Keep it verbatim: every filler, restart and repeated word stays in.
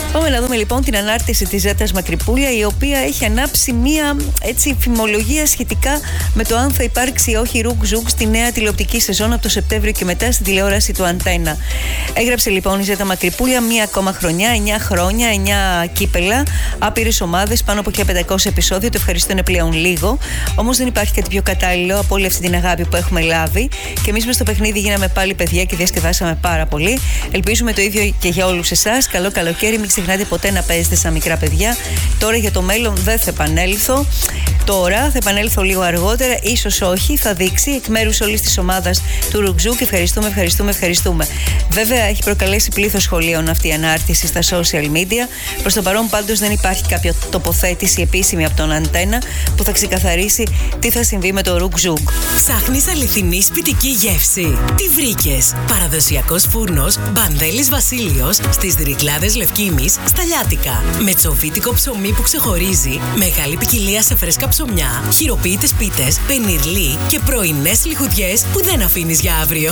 Πάμε να δούμε λοιπόν την ανάρτηση της Ζέτας Μακρυπούλια, η οποία έχει ανάψει μία έτσι φημολογία σχετικά με το αν θα υπάρξει ή όχι ρουκ ζουκ στη νέα τηλεοπτική σεζόν από το Σεπτέμβριο και μετά στην τηλεόραση του Αντένα. Έγραψε λοιπόν η Ζέτα Μακρυπούλια μία ακόμα χρονιά, εννιά χρόνια, εννιά κύπελα, άπειρες ομάδες, πάνω από χίλια πεντακόσια επεισόδια. Το ευχαριστώ είναι πλέον λίγο. Όμως δεν υπάρχει κάτι πιο κατάλληλο από όλη αυτή την αγάπη που έχουμε λάβει. Και εμείς μες στο παιχνίδι γίναμε πάλι παιδιά και διασκεδάσαμε πάρα πολύ. Ελπίζουμε το ίδιο και για όλους εσάς. Καλό καλοκαίρι, μην ξεχνάτε ποτέ να παίζετε σαν μικρά παιδιά. Τώρα για το μέλλον δεν θα επανέλθω. Τώρα θα επανέλθω λίγο αργότερα, ίσως όχι, θα δείξει εκ μέρους όλης της ομάδας του Ρουκζούκ. Ευχαριστούμε, ευχαριστούμε, ευχαριστούμε. Βέβαια, έχει προκαλέσει πλήθος σχολείων αυτή η ανάρτηση στα social media. Προς το παρόν, πάντως, δεν υπάρχει κάποια τοποθέτηση επίσημη από τον Αντένα που θα ξεκαθαρίσει τι θα συμβεί με το Ρουκζούκ. Ψάχνεις αληθινή σπιτική γεύση? Τι βρήκες? Παραδοσιακός φούρνος Μπανδέλης Βασίλειος στις Ρυκλάδες Λευκήμης, στα Λιάτικα. Με τσοβίτικο ψωμί που ξεχωρίζει, μεγάλη ποικιλία σε φρέσκα ψωμιά, χειροποίητες πίτες, πενιρλί και πρωινές λιχουδιές που δεν αφήνεις για αύριο.